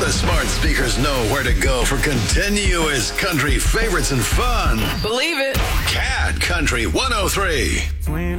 The smart speakers know where to go for continuous country favorites and fun. Believe it. Cat Country 103.